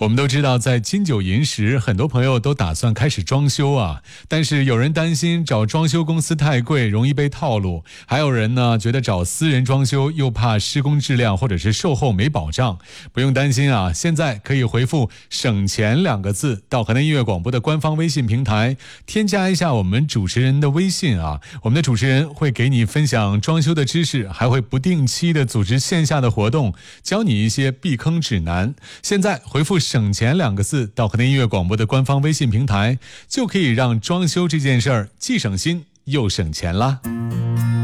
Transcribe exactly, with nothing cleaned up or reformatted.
我们都知道，在金九银十，很多朋友都打算开始装修啊，但是有人担心找装修公司太贵，容易被套路；还有人呢，觉得找私人装修又怕施工质量或者是售后没保障。不用担心啊，现在可以回复“省钱”两个字到河南音乐广播的官方微信平台，添加一下我们主持人的微信啊，我们的主持人会给你分享装修的知识，还会不定期的组织线下的活动，教你一些避坑指南。现在回复省钱两个字到河南音乐广播的官方微信平台，就可以让装修这件事儿既省心又省钱啦。